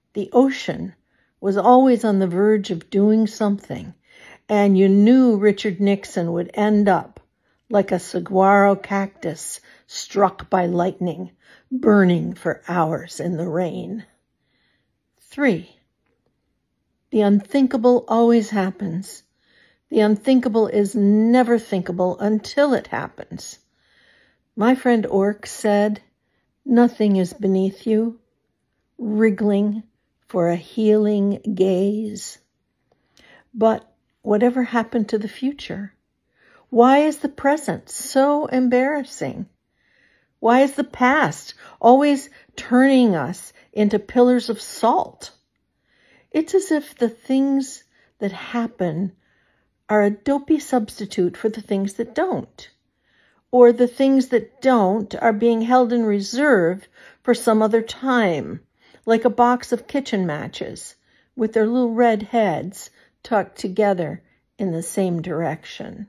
The ocean was always on the verge of doing something, and you knew Richard Nixon would end up like a saguaro cactus struck by lightning, burning for hours in the rain. 3. The unthinkable always happens. The unthinkable is never thinkable until it happens. My friend Ork said, "Nothing is beneath you," wriggling for a healing gaze. But whatever happened to the future? Why is the present so embarrassing? Why is the past always turning us into pillars of salt? It's as if the things that happen are a dopey substitute for the things that don't, or the things that don't are being held in reserve for some other time, like a box of kitchen matches with their little red heads tucked together in the same direction.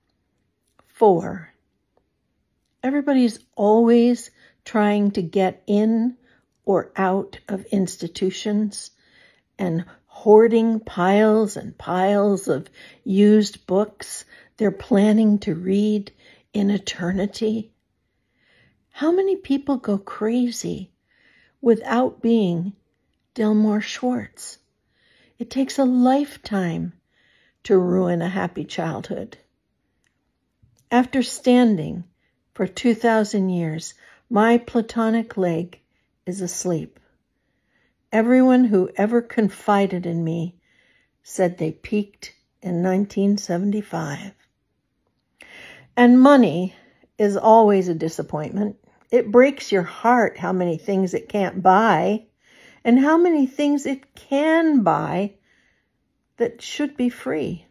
4. Everybody's always trying to get in or out of institutions and hoarding piles and piles of used books they're planning to read in eternity. How many people go crazy without being Delmore Schwartz? It takes a lifetime to ruin a happy childhood. After standing for 2,000 years, my platonic leg is asleep. Everyone who ever confided in me said they peaked in 1975. And money is always a disappointment. It breaks your heart how many things it can't buy and how many things it can buy that should be free.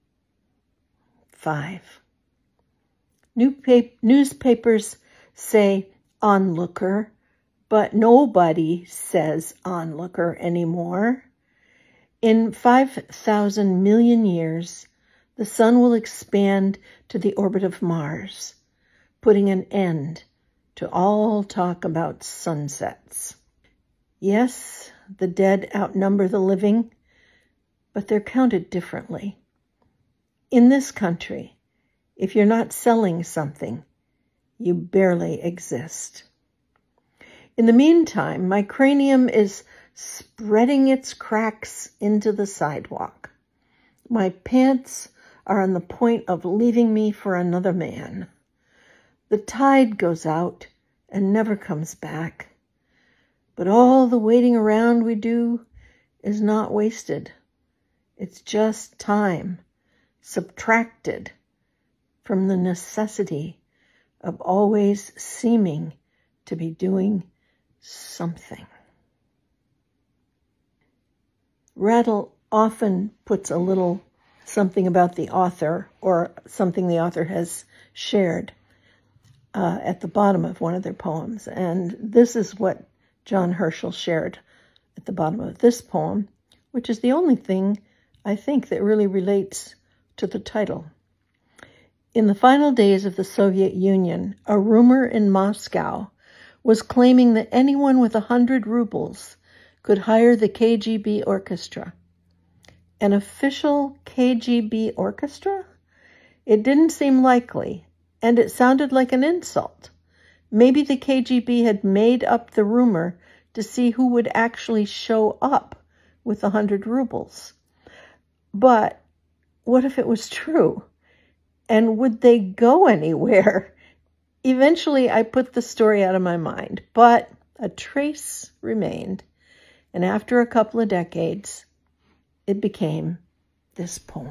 5. Newspapers say onlooker, but nobody says onlooker anymore. In 5,000 million years, the sun will expand to the orbit of Mars, putting an end to all talk about sunsets. Yes, the dead outnumber the living, but they're counted differently. In this country, if you're not selling something, you barely exist. In the meantime, my cranium is spreading its cracks into the sidewalk. My pants are on the point of leaving me for another man. The tide goes out and never comes back. But all the waiting around we do is not wasted. It's just time subtracted from the necessity of always seeming to be doing something. Rattle often puts a little something about the author or something the author has shared at the bottom of one of their poems. And this is what John Herschel shared at the bottom of this poem, which is the only thing I think that really relates to the title. In the final days of the Soviet Union, a rumor in Moscow was claiming that anyone with 100 rubles could hire the KGB orchestra. An official KGB orchestra? It didn't seem likely, and it sounded like an insult. Maybe the KGB had made up the rumor to see who would actually show up with 100 rubles. But what if it was true? And would they go anywhere? Eventually, I put the story out of my mind, but a trace remained. And after a couple of decades, it became this poem.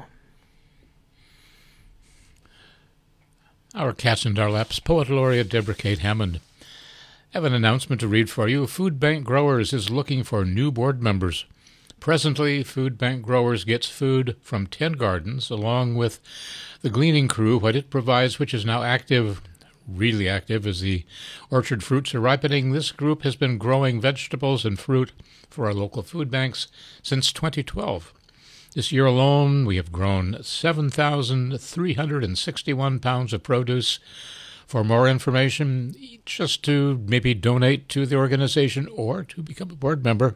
Our Cats and Our Laps Poet Laureate Deborah Kate Hammond. I have an announcement to read for you. Food Bank Growers is looking for new board members. Presently, Food Bank Growers gets food from 10 gardens, along with the gleaning crew, what it provides, which is now active, really active, as the orchard fruits are ripening. This group has been growing vegetables and fruit for our local food banks since 2012. This year alone, we have grown 7,361 pounds of produce. For more information, just to maybe donate to the organization or to become a board member,